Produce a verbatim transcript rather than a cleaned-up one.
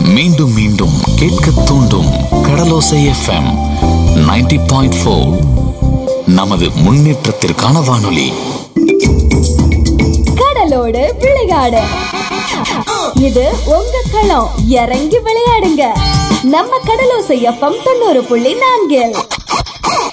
மீண்டும் மீண்டும் கேட்க தூண்டும் கடலோசை எஃப்எம் நைன்டி பாயிண்ட் ஃபோர். நமது முன்னேற்றத்திற்கான வானொலி. கடலோடு விளையாடு, இது உங்க களம். இறங்கி விளையாடுங்க நம்ம கடலோசை எஃப்எம் தொண்ணூறு புள்ளி நான்கில்.